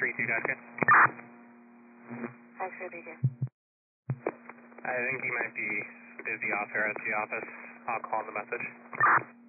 32 Gotcha. X-ray Beacon. I think he might be busy off here at the office. I'll call the message.